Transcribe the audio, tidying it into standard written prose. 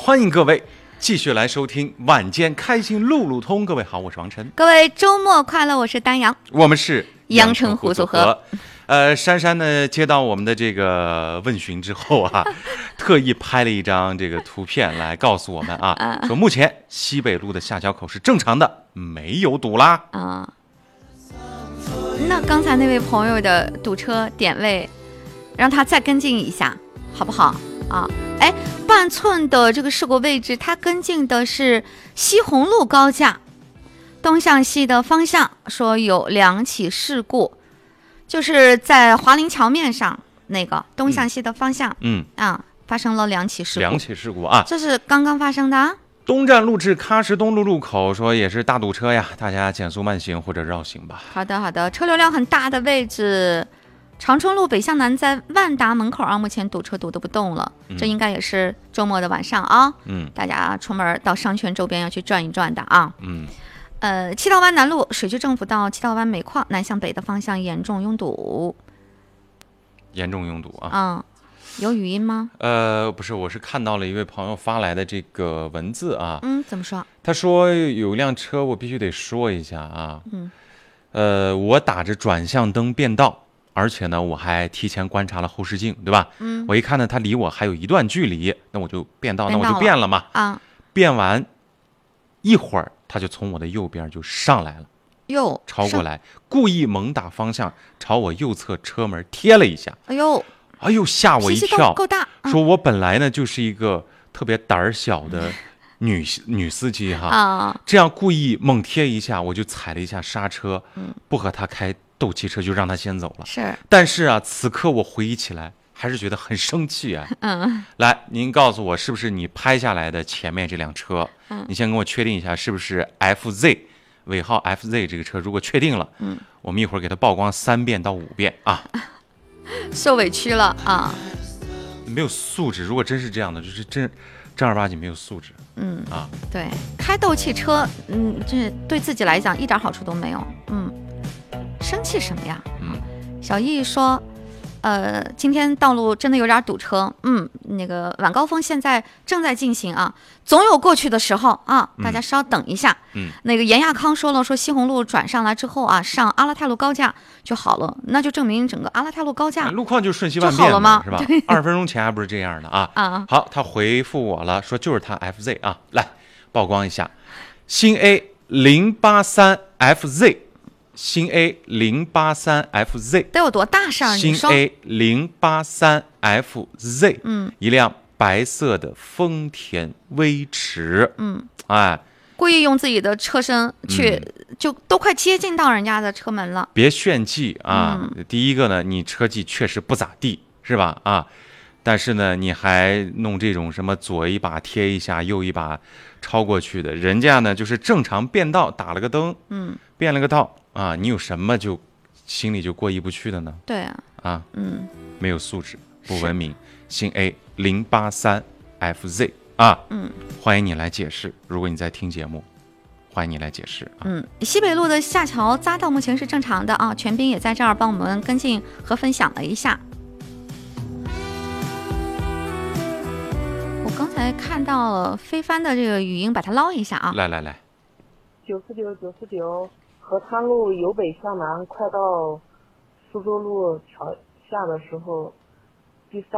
欢迎各位继续来收听晚间开心路路通。各位好，我是王晨。 各位周末快乐，我是丹阳。 我们是阳澄湖组合。 珊珊呢接到我们的这个问询之后啊，特意拍了一张这个图片来告诉我们啊，说目前西北路的下桥口是正常的，没有堵啦。 那刚才那位朋友的堵车点位，让他再跟进一下，好不好啊？半寸的这个事故位置，他跟进的是西红路高架东向西的方向，说有2起事故，就是在华林桥面上那个东向西的方向，发生了2起事故。2 起事故啊， 这是刚刚发生的啊。 东站路至喀什东路路口，说也是大堵车呀，大家减速慢行或者绕行吧。 好的，车流量很大的位置，长春路北向南在万达门口啊，目前堵车堵得不动了，这应该也是周末的晚上啊，大家出门到商圈周边要去转一转的啊。七道湾南路水区政府到七道湾煤矿南向北的方向严重拥堵。啊。有语音吗？ 不是，我是看到了一位朋友发来的这个文字啊。 怎么说？ 他说有一辆车，我必须得说一下啊。我打着转向灯变道，而且呢，我还提前观察了后视镜，对吧？我一看呢，他离我还有一段距离，那我就变道，那我就变了嘛。变完一会儿，他就从我的右边就上来了，超过来，故意猛打方向，朝我右侧车门贴了一下。哎呦，吓我一跳！ 够大， 说我本来呢就是一个特别胆小的女司机哈，这样故意猛贴一下，我就踩了一下刹车，不和他开斗气车，就让他先走了。但是啊，此刻我回忆起来，还是觉得很生气啊。来，您告诉我，是不是你拍下来的前面这辆车？你先跟我确定一下，是不是 FZ 尾号 FZ 这个车？如果确定了，我们一会儿给他曝光3遍到5遍啊。 受委屈了啊！ 没有素质，如果真是这样的，就是正儿八经没有素质。 对，开斗气车，这对自己来讲一点好处都没有。生气什么呀？小易说，今天道路真的有点堵车。那个晚高峰现在正在进行啊，总有过去的时候啊，大家稍等一下。那个严亚康说了，说西红路转上来之后啊，上阿拉泰路高架就好了，那就证明整个阿拉泰路高架路况就瞬息万变了吗？ 是吧？20分钟前还不是这样的啊。好，他回复我了，说就是他 FZ 啊，来曝光一下，新 A 083FZ。新 A 083FZ 得有多大声？ 新 A 083FZ，一辆白色的丰田威驰， 故意用自己的车身去，就都快接近到人家的车门了。 别炫技啊！第一个呢，你车技确实不咋地，是吧？但是呢，你还弄这种什么左一把贴一下，右一把超过去的，人家呢就是正常变道，打了个灯，变了个道。你有什么就心里就过意不去的呢？ 对啊， 没有素质，不文明。新 A 083FZ 欢迎你来解释。如果你在听节目，欢迎你来解释西北路的下桥匝道目前是正常的啊，全斌也在这儿帮我们跟进和分享了一下。我刚才看到了飞帆的这个语音，把它捞一下啊。 来 949河滩路由北向南，快到苏州路桥下的时候，第3